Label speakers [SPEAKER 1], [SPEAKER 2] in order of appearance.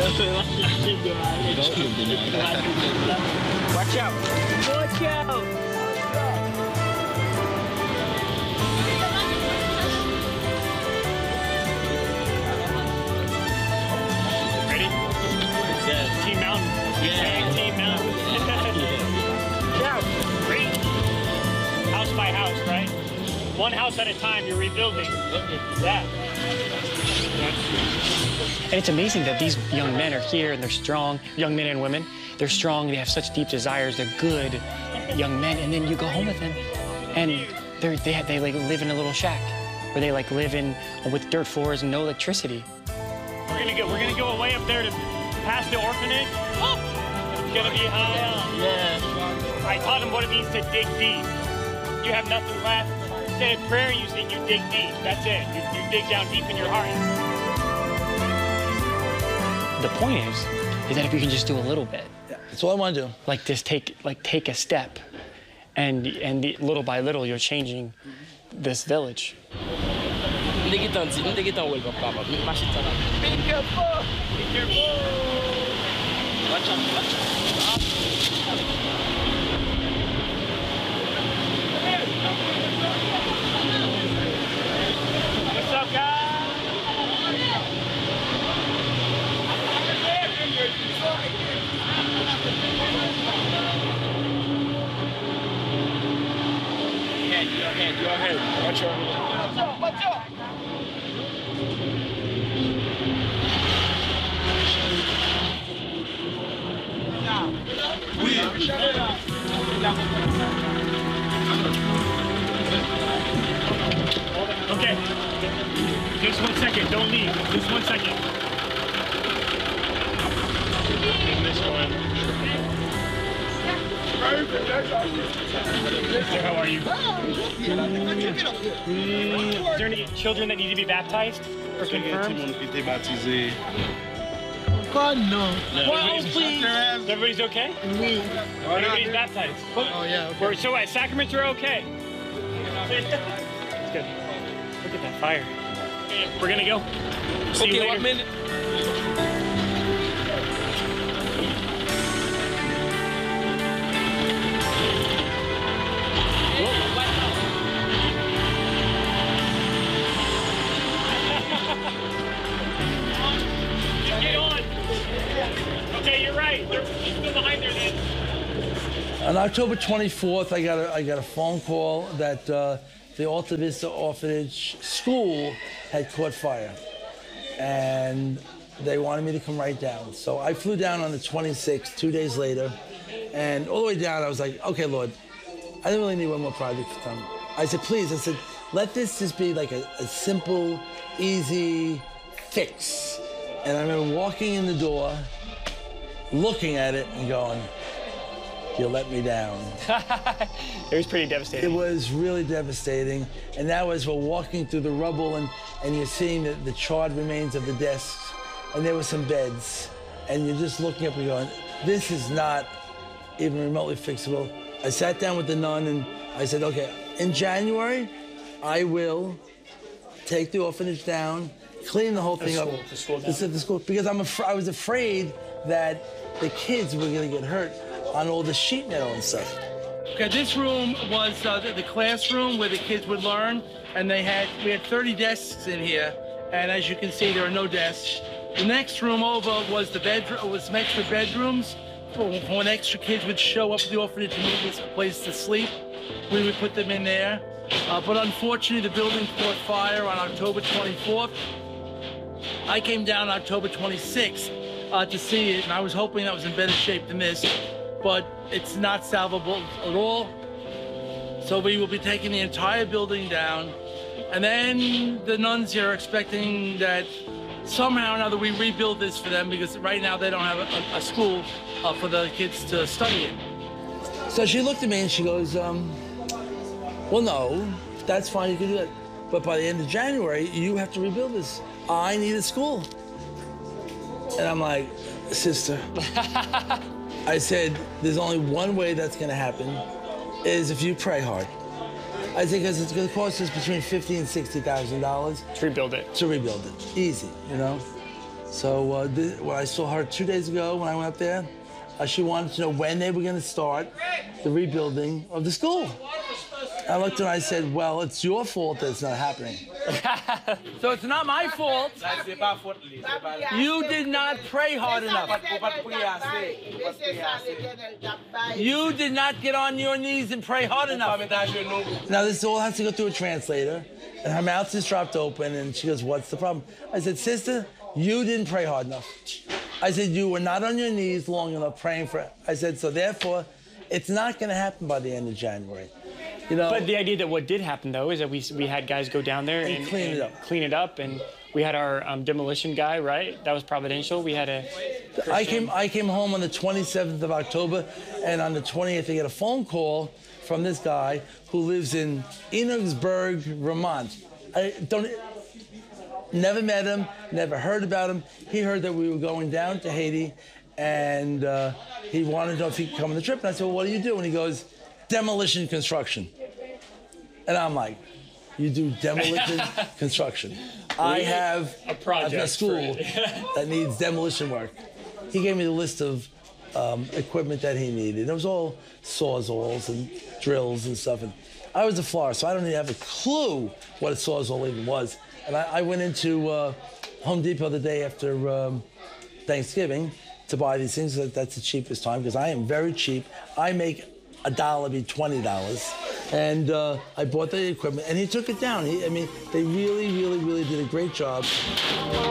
[SPEAKER 1] Watch out. Watch out. Ready? Yeah. Team Mountain. Yeah. Team Mountain. Yeah. Great. House by house, right? One house at a time, you're rebuilding. Yeah. And it's amazing that these young men are here and they're strong, young men and women. They're strong, they have such deep desires, they're good young men, and then you go home with them and they like live in a little shack where they like live in with dirt floors and no electricity. We're gonna go way up there to past the orphanage. Oh, it's gonna be high up. Yeah. I taught them what it means to dig deep. You have nothing left. Say a prayer, you dig deep. That's it. You dig down deep in your heart. The point is that if you can just do a little bit.
[SPEAKER 2] Yeah, that's all I want to do.
[SPEAKER 1] Like just take a step, and little by little you're changing this village. Be careful! Be careful! Watch out! What's up, guys? Go ahead. Watch out. Watch out. Okay. Just 1 second. Don't leave. Just 1 second. And this one. How are you? Is there any children that need to be baptized or confirmed?
[SPEAKER 3] God, no.
[SPEAKER 1] Well, please. Everybody's okay? Everybody's baptized.
[SPEAKER 3] Oh, yeah. Okay.
[SPEAKER 1] So sacraments are okay. That's good. Look at that fire. We're gonna go. See you later. 1 minute. Get on. Okay, you're right. They're still behind there then.
[SPEAKER 2] On October 24th, I got a phone call that the Alta Vista Orphanage School had caught fire, and they wanted me to come right down. So I flew down on the 26th, 2 days later, and all the way down, I was like, okay, Lord, I didn't really need one more project done. I said, please, let this just be like a simple, easy fix. And I remember walking in the door, looking at it and going, you let me down.
[SPEAKER 1] It was pretty devastating.
[SPEAKER 2] It was really devastating. And now as we're walking through the rubble and you're seeing the charred remains of the desks, and there were some beds, and you're just looking up and going, this is not even remotely fixable. I sat down with the nun and I said, okay, in January, I will take the orphanage down, clean the whole thing up.
[SPEAKER 1] The school down.
[SPEAKER 2] Because I was afraid that the kids were gonna get hurt on all the sheet metal and stuff.
[SPEAKER 3] Okay, this room was the classroom where the kids would learn, and we had 30 desks in here, and as you can see, there are no desks. The next room over was some extra bedrooms for when extra kids would show up at the orphanage and need a place to sleep. We would put them in there. But unfortunately, the building caught fire on October 24th. I came down October 26th to see it, and I was hoping that was in better shape than this, but it's not salvable at all. So we will be taking the entire building down, and then the nuns here are expecting that somehow or another we rebuild this for them, because right now they don't have a school for the kids to study in.
[SPEAKER 2] So she looked at me and she goes, well, no, that's fine, you can do that. But by the end of January, you have to rebuild this. I need a school. And I'm like, sister, I said, there's only one way that's gonna happen, is if you pray hard. I think because it's gonna cost us between $50,000 and $60,000.
[SPEAKER 1] To rebuild it.
[SPEAKER 2] To rebuild it, easy, you know? So when I saw her 2 days ago when I went up there, she wanted to know when they were going to start the rebuilding of the school. I looked at her and I said, well, it's your fault that it's not happening.
[SPEAKER 3] So it's not my fault. You did not pray hard enough. You did not get on your knees and pray hard enough.
[SPEAKER 2] Now, this all has to go through a translator, and her mouth just dropped open, and she goes, what's the problem? I said, sister, you didn't pray hard enough. I said, you were not on your knees long enough praying for it. I said, so therefore, it's not going to happen by the end of January. You know,
[SPEAKER 1] but the idea that what did happen, though, is that we had guys go down there and clean it up, and we had our demolition guy, right? That was providential. We had a
[SPEAKER 2] I came home on the 27th of October, and on the 20th, I get a phone call from this guy who lives in Enochsburg, Vermont. I never met him, never heard about him. He heard that we were going down to Haiti, and he wanted to know if he could come on the trip. And I said, well, what do you do? And he goes, demolition construction. And I'm like, you do demolition construction. I have
[SPEAKER 1] a project
[SPEAKER 2] a school that needs demolition work. He gave me the list of equipment that he needed. It was all sawzalls and drills and stuff. And I was a florist, so I don't even have a clue what a sawzall even was. And I went into Home Depot the day after Thanksgiving to buy these things. That's the cheapest time because I am very cheap. I make $1 be $20. And I bought the equipment, and he took it down. They really, really, really did a great job.